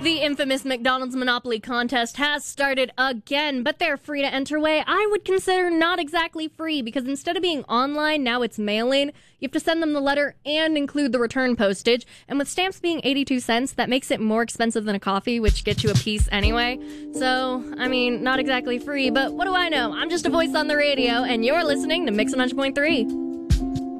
The infamous McDonald's Monopoly contest has started again, but their free-to-enter way I would consider not exactly free, because instead of being online, now it's mailing. You have to send them the letter and include the return postage, and with stamps being 82 cents, that makes it more expensive than a coffee, which gets you a piece anyway. So, I mean, not exactly free, but what do I know? I'm just a voice on the radio, and you're listening to Mix 100.3.